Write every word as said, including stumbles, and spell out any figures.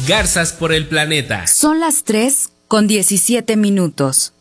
Garzas por el planeta. Son las tres con diecisiete minutos.